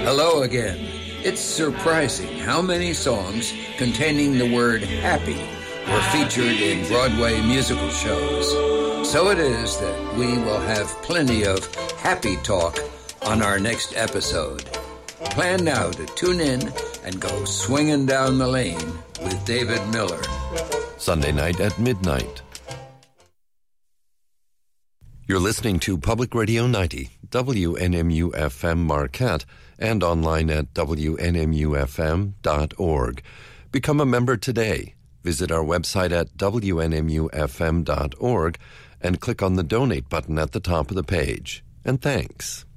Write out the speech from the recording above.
Hello again. It's surprising how many songs containing the word happy were featured in Broadway musical shows. So it is that we will have plenty of happy talk on our next episode. Plan now to tune in and go swinging down the lane with David Miller. Sunday night at midnight. You're listening to Public Radio 90, WNMU-FM Marquette, and online at WNMUFM.org. Become a member today. Visit our website at WNMUFM.org and click on the donate button at the top of the page. And thanks.